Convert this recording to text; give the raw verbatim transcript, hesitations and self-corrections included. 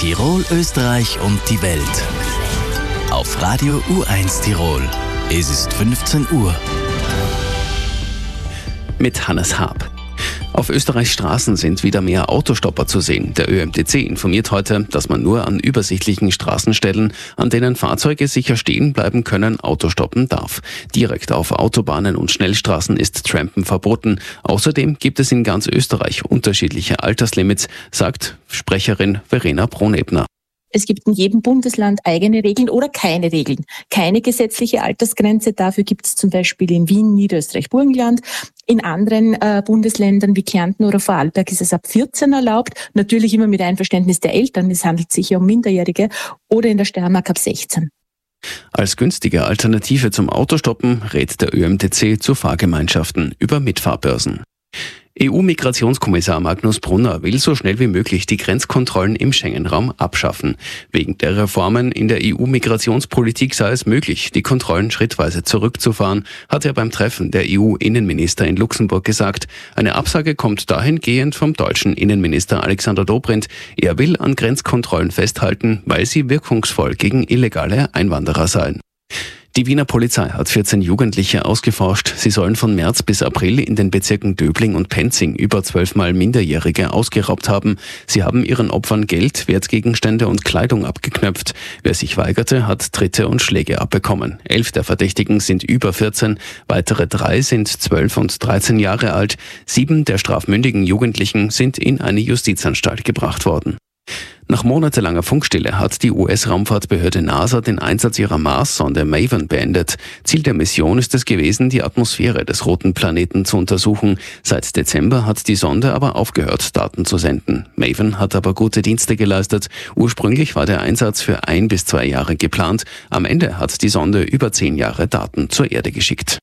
Tirol, Österreich und die Welt. Auf Radio U eins Tirol. Es ist fünfzehn Uhr. Mit Hannes Haab. Auf Österreichs Straßen sind wieder mehr Autostopper zu sehen. Der Ö M T C informiert heute, dass man nur an übersichtlichen Straßenstellen, an denen Fahrzeuge sicher stehen bleiben können, Autostoppen darf. Direkt auf Autobahnen und Schnellstraßen ist Trampen verboten. Außerdem gibt es in ganz Österreich unterschiedliche Alterslimits, sagt Sprecherin Verena Bronebner. Es gibt in jedem Bundesland eigene Regeln oder keine Regeln. Keine gesetzliche Altersgrenze. Dafür gibt es zum Beispiel in Wien, Niederösterreich, Burgenland. In anderen äh, Bundesländern wie Kärnten oder Vorarlberg ist es ab vierzehn erlaubt. Natürlich immer mit Einverständnis der Eltern. Es handelt sich ja um Minderjährige. Oder in der Steiermark ab sechzehn. Als günstige Alternative zum Autostoppen rät der Ö M T C zu Fahrgemeinschaften über Mitfahrbörsen. E U-Migrationskommissar Magnus Brunner will so schnell wie möglich die Grenzkontrollen im Schengen-Raum abschaffen. Wegen der Reformen in der E U-Migrationspolitik sei es möglich, die Kontrollen schrittweise zurückzufahren, hat er beim Treffen der E U-Innenminister in Luxemburg gesagt. Eine Absage kommt dahingehend vom deutschen Innenminister Alexander Dobrindt. Er will an Grenzkontrollen festhalten, weil sie wirkungsvoll gegen illegale Einwanderer seien. Die Wiener Polizei hat vierzehn Jugendliche ausgeforscht. Sie sollen von März bis April in den Bezirken Döbling und Penzing über zwölfmal Minderjährige ausgeraubt haben. Sie haben ihren Opfern Geld, Wertgegenstände und Kleidung abgeknöpft. Wer sich weigerte, hat Tritte und Schläge abbekommen. Elf der Verdächtigen sind über vierzehn, weitere drei sind zwölf und dreizehn Jahre alt. Sieben der strafmündigen Jugendlichen sind in eine Justizanstalt gebracht worden. Nach monatelanger Funkstille hat die U S-Raumfahrtbehörde NASA den Einsatz ihrer Mars-Sonde Maven beendet. Ziel der Mission ist es gewesen, die Atmosphäre des roten Planeten zu untersuchen. Seit Dezember hat die Sonde aber aufgehört, Daten zu senden. Maven hat aber gute Dienste geleistet. Ursprünglich war der Einsatz für ein bis zwei Jahre geplant. Am Ende hat die Sonde über zehn Jahre Daten zur Erde geschickt.